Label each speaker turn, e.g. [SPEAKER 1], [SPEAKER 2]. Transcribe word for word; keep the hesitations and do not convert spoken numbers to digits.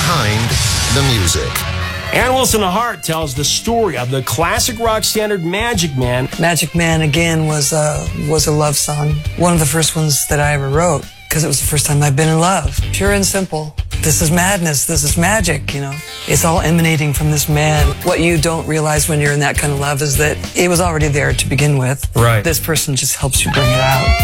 [SPEAKER 1] behind the music.
[SPEAKER 2] Ann Wilson Hart tells the story of the classic rock standard Magic Man.
[SPEAKER 3] Magic Man, again, was a, was a love song. One of the first ones that I ever wrote, because it was the first time I'd been in love. Pure and simple. This is madness. This is magic, you know. It's all emanating from this man. What you don't realize when you're in that kind of love is that it was already there to begin with.
[SPEAKER 2] Right.
[SPEAKER 3] This person just helps you bring it out.